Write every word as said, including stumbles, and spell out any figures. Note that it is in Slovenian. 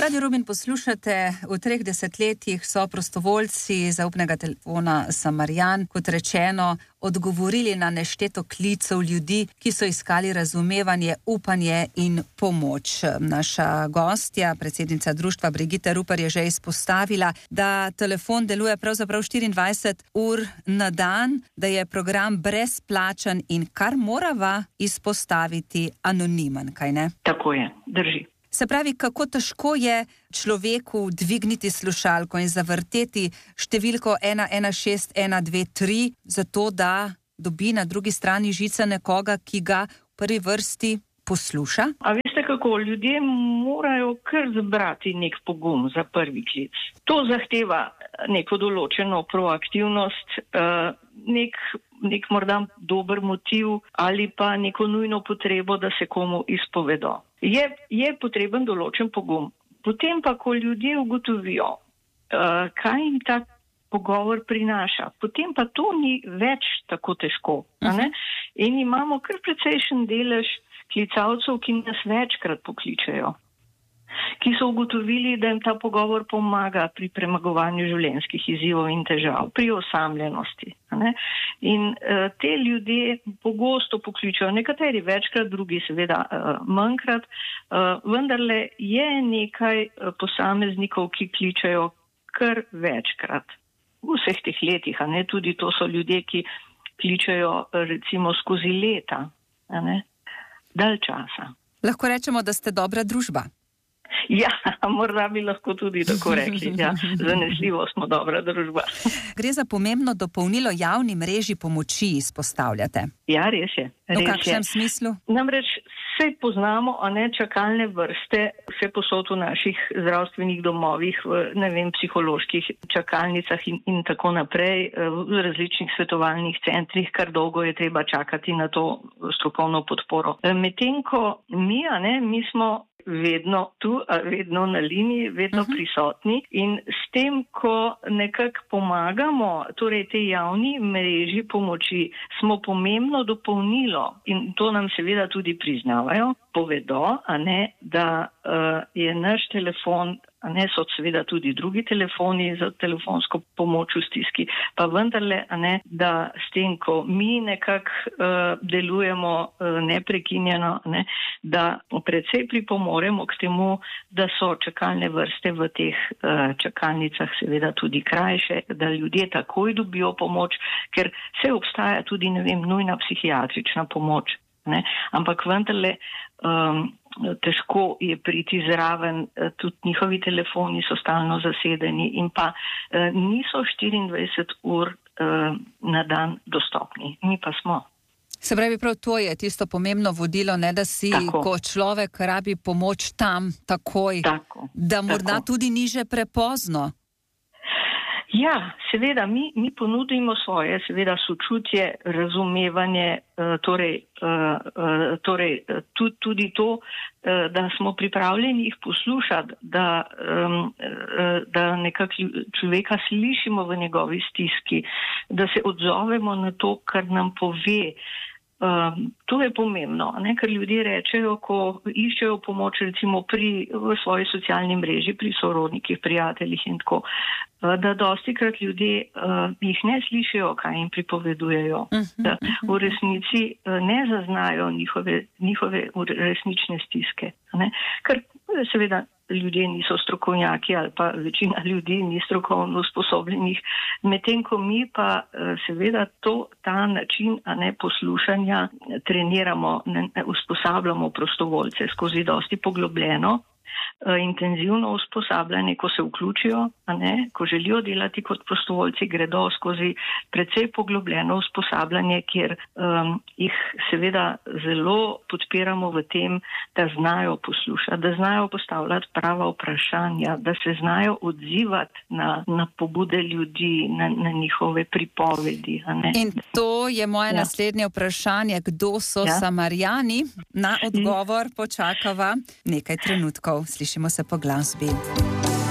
Radio Rubin poslušate. V treh desetletjih so prostovoljci zaupnega telefona Samarijan, kot rečeno, odgovorili na nešteto klicev ljudi, ki so iskali razumevanje, upanje in pomoč. Naša gostja, predsednica društva Brigitte Rupar, je že izpostavila, da telefon deluje pravzaprav štiriindvajset ur na dan, da je program brezplačen in kar morava izpostaviti anonimen, kaj ne? Tako je, drži. Se pravi, kako težko je človeku dvigniti slušalko in zavrteti številko ena ena šest ena dve tri, zato da dobi na drugi strani žice nekoga, ki ga v prvi vrsti posluša? A veste kako, ljudje morajo kar zbrati nek pogum za prvi klic. To zahteva neko določeno proaktivnost, nek, nek morda dober motiv ali pa neko nujno potrebo, da se komu izpovedo. Je, je potreben določen pogum. Potem pa, ko ljudje ugotovijo, kaj jim ta pogovor prinaša, potem pa to ni več tako težko. A ne? In imamo kar precejšen delež klicalcev, ki nas večkrat pokličejo, ki so ugotovili, da jim ta pogovor pomaga pri premagovanju življenjskih izzivov in težav, pri osamljenosti. Ne? In uh, te ljudje pogosto pokličajo, nekateri večkrat, drugi seveda uh, manjkrat, uh, vendarle je nekaj uh, posameznikov, ki kličajo kar večkrat. V vseh teh letih, a ne, tudi to so ljudje, ki kličajo uh, recimo skozi leta, a ne, dalj časa. Lahko rečemo, da ste dobra družba. Ja, morda bi lahko tudi tako rekli. Ja. Zanesljivo smo dobra družba. Gre za pomembno dopolnilo javni mreži pomoči, izpostavljate. Ja, res je. Res v kakšnem je. smislu? Namreč vse poznamo, a ne, čakalne vrste, vse posod v naših zdravstvenih domovih, v, ne vem, psiholoških čakalnicah in, in tako naprej, v različnih svetovalnih centrih, kar dolgo je treba čakati na to strokovno podporo. Medtem ko mi, a ne, mi smo vedno tu, vedno na liniji, vedno uh-huh. prisotni in s tem, ko nekako pomagamo, torej tej javni mreži pomoči, smo pomembno dopolnilo in to nam seveda tudi priznavajo, povedo, a ne, da uh, je naš telefon, a ne, so seveda tudi drugi telefoni za telefonsko pomoč v stiski, pa vendarle, a ne, da s tem, ko mi nekako uh, delujemo uh, neprekinjeno, ne, da precej pripomoremo k temu, da so čakalne vrste v teh uh, čakalnicah seveda tudi krajše, da ljudje takoj dobijo pomoč, ker se obstaja tudi, ne vem, nujna psihiatrična pomoč, ne, ampak vendarle um, težko je priti zraven, tudi njihovi telefoni so stalno zasedeni in pa uh, niso štiriindvajset ur uh, na dan dostopni, mi pa smo. Se pravi, prav to je tisto pomembno vodilo, ne, da si, tako, ko človek rabi pomoč tam, takoj, tako, da morda tako. Tudi ni že prepozno. Ja, seveda, mi, mi ponudimo svoje, seveda, sočutje, razumevanje, torej, torej tudi, tudi to, da smo pripravljeni jih poslušati, da, da nekako človeka slišimo v njegovi stiski, da se odzovemo na to, kar nam pove. Uh, to je pomembno, ne? Ker ljudje rečejo, ko iščejo pomoč recimo pri, v svoji socialni mreži, pri sorodnikih, prijateljih in tako, uh, da dostikrat ljudje uh, jih ne slišijo, kaj jim pripovedujejo, uh-huh, da v resnici uh, ne zaznajo njihove, njihove resnične stiske. Ne? Ker seveda ljudje niso strokovnjaki ali pa večina ljudi ni strokovno usposobljenih, medtem ko mi pa seveda to, ta način, a ne, poslušanja treniramo, ne, usposabljamo prostovoljce skozi dosti poglobljeno, intenzivno usposabljanje, ko se vključijo, a ne, ko želijo delati kot prostovoljci, gredo skozi precej poglobljeno usposabljanje, kjer um, jih seveda zelo podpiramo v tem, da znajo poslušati, da znajo postavljati prava vprašanja, da se znajo odzivati na, na pobude ljudi, na, na njihove pripovedi. A ne. In to je moje ja. naslednje vprašanje, kdo so ja? Samarijani? Na odgovor počakava nekaj trenutkov. Slišimo se po glasbi.